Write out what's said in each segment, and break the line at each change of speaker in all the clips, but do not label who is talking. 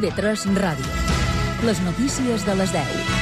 IB3 Ràdio. Les notícies de les 10.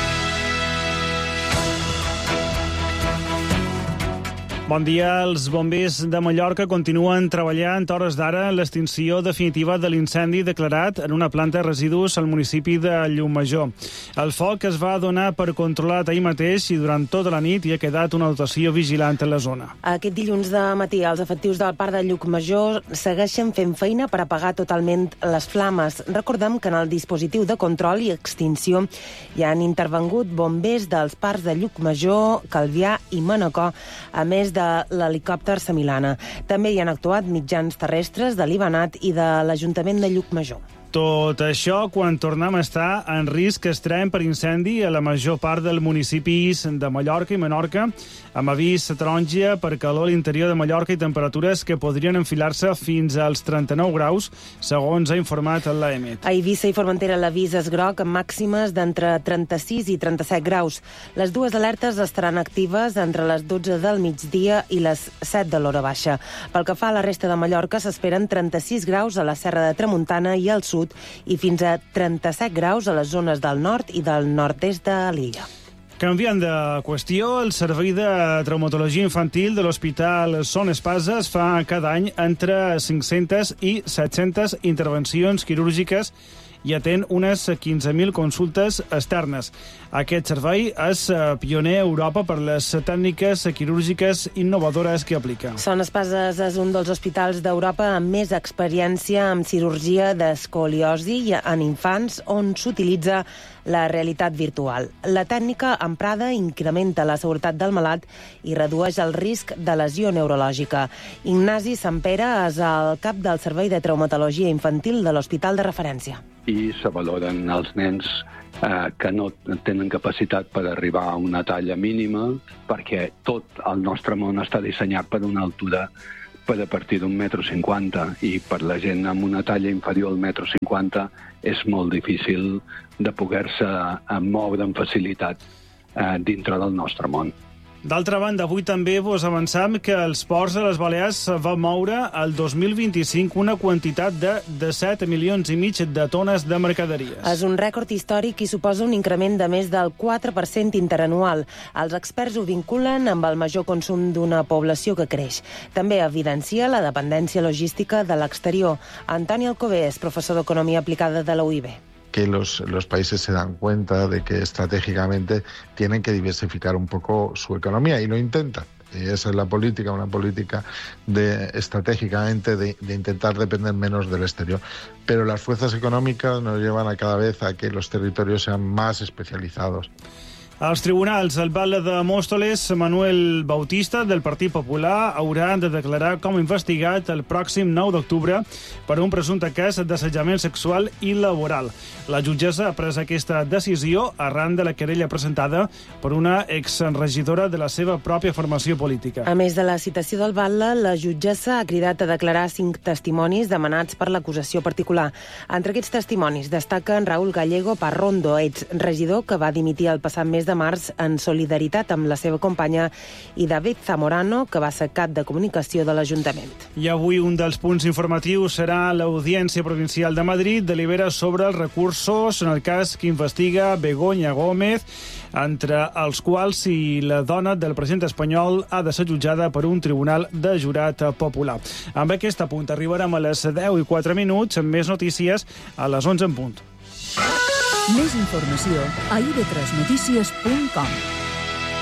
Bon dia. Els bombers de Mallorca continuen treballant a hores d'ara en l'extinció definitiva de l'incendi declarat en una planta de residus al municipi de Llucmajor. El foc es va donar per controlat ahir mateix i durant tota la nit hi ha quedat una dotació vigilant en la zona.
Aquest dilluns de matí els efectius del parc de Llucmajor segueixen fent feina per apagar totalment les flames. Recordem que en el dispositiu de control i extinció hi han intervengut bombers dels parcs de Llucmajor, Calvià i Manacor, a més de l'helicòpter Semilana. També hi han actuat mitjans terrestres de l'Ibanat i de l'Ajuntament de Llucmajor.
Tot això quan tornem a estar en risc extrem per incendi a la major part dels municipis de Mallorca i Menorca, amb avís taronja per calor a l'interior de Mallorca i temperatures que podrien enfilar-se fins als 39 graus, segons ha informat l'AEMET.
A Eivissa i Formentera l'avís és groc amb màximes d'entre 36 i 37 graus. Les dues alertes estaran actives entre les 12 del migdia i les 7 de l'hora baixa. Pel que fa a la resta de Mallorca, s'esperen 36 graus a la Serra de Tramuntana i al sud i fins a 37 graus a les zones del nord i del nord-est de l'illa.
Canviant de qüestió, el Servei de Traumatologia Infantil de l'Hospital Son Espases fa cada any entre 500 i 700 intervencions quirúrgiques i atén unes 15.000 consultes externes. Aquest servei és pioner a Europa per les tècniques quirúrgiques innovadores que aplica.
Son Espases és un dels hospitals d'Europa amb més experiència en cirurgia d'escoliosi en infants, on s'utilitza la realitat virtual. La tècnica emprada incrementa la seguretat del malalt i redueix el risc de lesió neurològica. Ignasi Sampere és el cap del Servei de Traumatologia Infantil de l'Hospital de Referència.
I se valoren els nens que no tenen capacitat per arribar a una talla mínima, perquè tot el nostre món està dissenyat per una altura per a partir d'un 1,50 m i per la gent amb una talla inferior al 1,50 m és molt difícil de poder-se moure amb facilitat dintre del nostre món.
D'altra banda, avui també vos avançam que els ports de les Balears va moure el 2025 una quantitat de 17,5 milions de tones de mercaderies.
És un rècord històric i suposa un increment de més del 4% interanual. Els experts ho vinculen amb el major consum d'una població que creix. També evidencia la dependència logística de l'exterior. Antoni Alcover és professor d'Economia Aplicada de la UIB.
Que los países se dan cuenta de que estratégicamente tienen que diversificar un poco su economía y lo intentan. Y esa es la política, una política estratégicamente de intentar depender menos del exterior. Pero las fuerzas económicas nos llevan a cada vez a que los territorios sean más especializados.
Els tribunals, el batlle de Móstoles, Manuel Bautista, del Partit Popular, haurà de declarar com investigat el pròxim 9 d'octubre per un presumpte cas d'assetjament sexual i laboral. La jutgessa ha pres aquesta decisió arran de la querella presentada per una exregidora de la seva pròpia formació política.
A més de la citació del batlle, la jutgessa ha cridat a declarar 5 testimonis demanats per l'acusació particular. Entre aquests testimonis destaquen Raúl Gallego Parrondo, exregidor que va dimitir el passat mes de març en solidaritat amb la seva companya, i David Zamorano, que va ser cap de comunicació de l'Ajuntament.
I avui un dels punts informatius serà l'Audiència Provincial de Madrid delibera sobre els recursos en el cas que investiga Begoña Gómez, entre els quals si la dona del president espanyol ha de ser jutjada per un tribunal de jurat popular. Amb aquest punt arribarem a les 10:04 amb més notícies a les 11 en punt.
Més informació a ib3notícies.com.